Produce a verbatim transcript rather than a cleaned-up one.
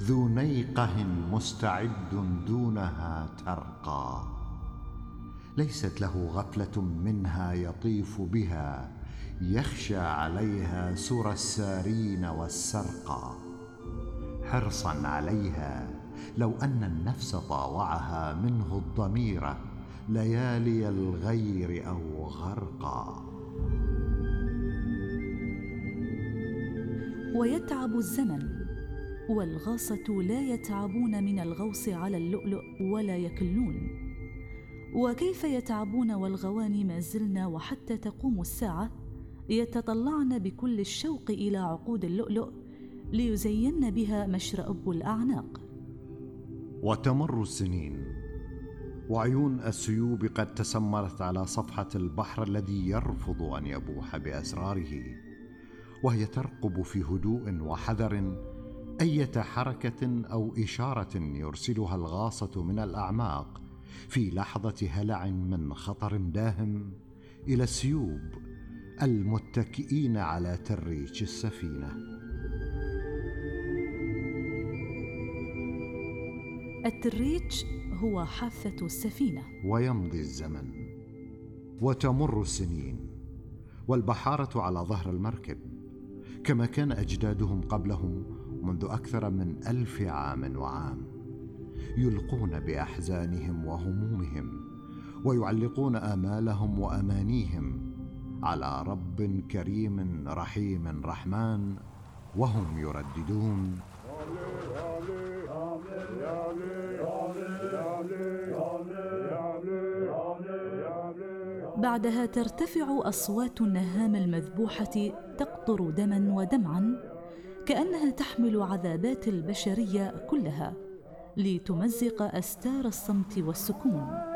ذو نيقه مستعد دونها ترقى. ليست له غفلة منها يطيف بها، يخشى عليها سرى السارين والسرقى. حرصا عليها لو أن النفس طاوعها منه الضميرة ليالي الغير أو غرقا. ويتعب الزمن، والغاصة لا يتعبون من الغوص على اللؤلؤ ولا يكلون. وكيف يتعبون والغواني ما زلن وحتى تقوم الساعة يتطلعن بكل الشوق إلى عقود اللؤلؤ ليزين بها مشرأب الأعناق. وتمر السنين، وعيون السيوب قد تسمرت على صفحة البحر الذي يرفض أن يبوح بأسراره، وهي ترقب في هدوء وحذر أية حركة أو إشارة يرسلها الغاصة من الأعماق في لحظة هلع من خطر داهم إلى السيوب المتكئين على تريج السفينة. التريج هو حافة السفينة. ويمضي الزمن، وتمر السنين، والبحارة على ظهر المركب كما كان أجدادهم قبلهم منذ أكثر من ألف عام وعام، يلقون بأحزانهم وهمومهم ويعلقون آمالهم وأمانيهم على رب كريم رحيم رحمن، وهم يرددون: بعدها ترتفع أصوات النهام المذبوحة تقطر دما ودمعا، كأنها تحمل عذابات البشرية كلها لتمزق أستار الصمت والسكون.